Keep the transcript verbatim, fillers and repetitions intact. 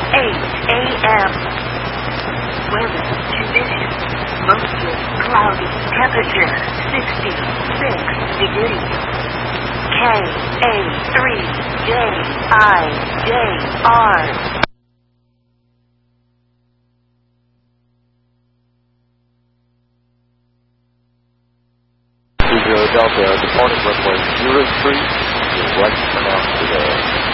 eight A M Weather conditions. Mostly cloudy. Temperature sixty-six degrees. K A three J I J R. Delta, departing runway zero three, your right turn off today.